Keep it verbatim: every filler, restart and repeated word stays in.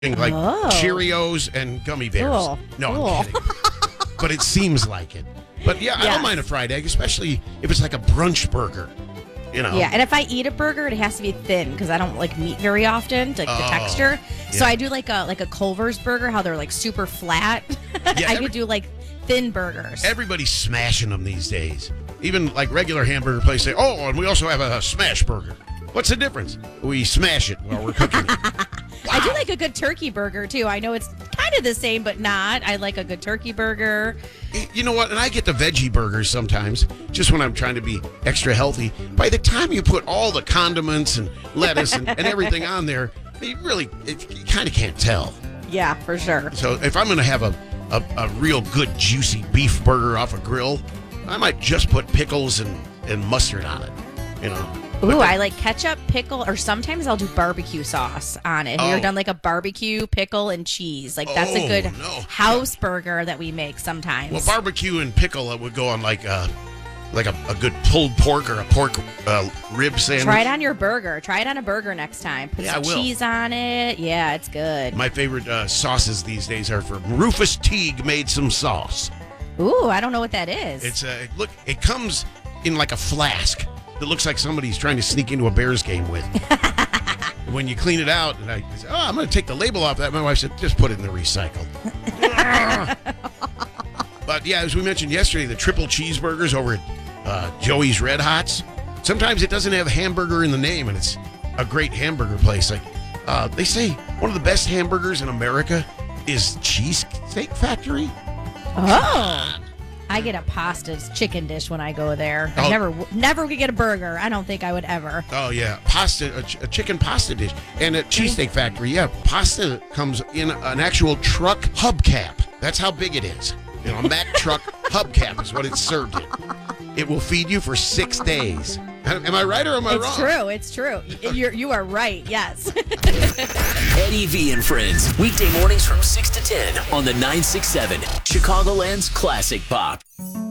like Oh. Cheerios and gummy bears. Cool. No, Cool. I'm kidding. But it seems like it. But yeah, I Yes. don't mind a fried egg, especially if it's like a brunch burger. You know? Yeah, and if I eat a burger, it has to be thin because I don't like meat very often, like the Oh, texture. So yeah. I do like a like a Culver's burger, how they're like super flat. Yeah, I every- could do like thin burgers. Everybody's smashing them these days. Even like regular hamburger places say, oh, and we also have a smash burger. What's the difference? We smash it while we're cooking it. I do like a good turkey burger too. I know it's kind of the same, but not. I like a good turkey burger. You know what? And I get the veggie burgers sometimes, just when I'm trying to be extra healthy. By the time you put all the condiments and lettuce and, and everything on there, you really, it, you kind of can't tell. Yeah, for sure. So if I'm going to have a, a, a real good, juicy beef burger off a grill, I might just put pickles and, and mustard on it, you know. Ooh, I like ketchup, pickle, or sometimes I'll do barbecue sauce on it. Have you Oh. ever done like a barbecue, pickle, and cheese? Like that's a Oh, good no. house burger that we make sometimes. Well, barbecue and pickle uh, would go on like a, like a, a good pulled pork or a pork uh, rib sandwich. Try it on your burger. Try it on a burger next time. Put Yeah, some I will. cheese on it. Yeah, it's good. My favorite uh, sauces these days are from Rufus Teague made some sauce. Ooh, I don't know what that is. It's uh, look, it comes in like a flask that looks like somebody's trying to sneak into a Bears game with. When you clean it out, and I said, oh, I'm going to take the label off that. My wife said, just put it in the recycle. But yeah, as we mentioned yesterday, the triple cheeseburgers over at uh, Joey's Red Hots. Sometimes it doesn't have hamburger in the name, and it's a great hamburger place. Like uh, they say, one of the best hamburgers in America is Cheesesteak Factory. oh. I get a pasta chicken dish when I go there. I Oh. never, never would get a burger. I don't think I would ever. Oh yeah, pasta, a, ch- a chicken pasta dish, and at Cheesesteak Factory, yeah, pasta comes in an actual truck hubcap. That's how big it is. You know, a Mack truck hubcap is what it's served in. It will feed you for six days. Am I right or am I It's wrong? true. It's true. You're, you are right. Yes. Eddie V and Friends, weekday mornings from six to ten on the nine six seven, Chicagoland's Classic Pop.